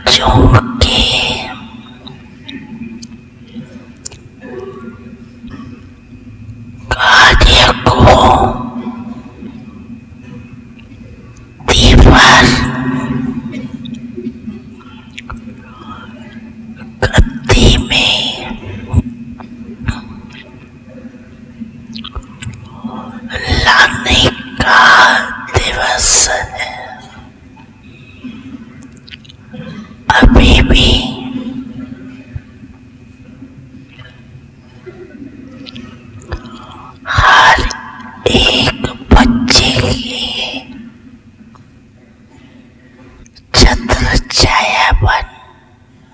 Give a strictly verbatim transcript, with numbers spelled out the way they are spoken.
बच्चों के कार्य को तीव्र गति में लाने का दिवस है। अभी भी हर एक